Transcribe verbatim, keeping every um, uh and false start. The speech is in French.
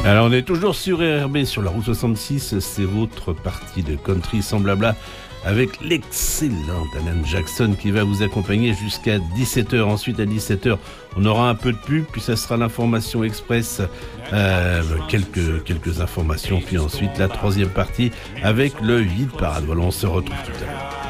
Alors on est toujours sur R R B sur la route soixante-six, c'est votre partie de country sans blabla avec l'excellent Alan Jackson qui va vous accompagner jusqu'à dix-sept heures. Ensuite à dix-sept heures on aura un peu de pub, puis ça sera l'information express, euh, quelques, quelques informations, puis ensuite la troisième partie avec le hit parade. Voilà, on se retrouve tout à l'heure.